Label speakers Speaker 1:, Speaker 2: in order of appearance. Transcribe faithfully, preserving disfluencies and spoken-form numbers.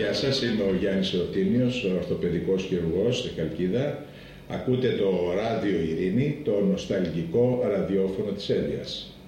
Speaker 1: Γεια σας, είμαι ο Γιάννης Ερωτήμιος, ορθοπαιδικός χειρουργός στη Χαλκίδα. Ακούτε το Ράδιο Ειρήνη, το νοσταλγικό ραδιόφωνο της Έλβειας.